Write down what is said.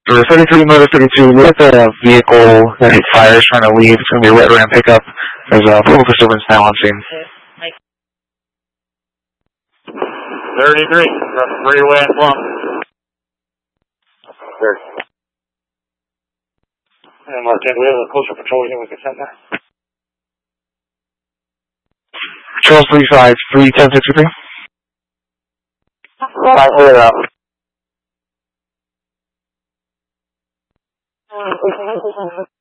For 33 Motor 32, we have the vehicle that hit fire is trying to leave. It's going to be a red Ram pickup. There's a full disturbance now on scene. 33, that's freeway and Plum. 30. And Mark 10, do we have a closer patrol unit we can send there? Charles 35, 31063. Alright, clear it out.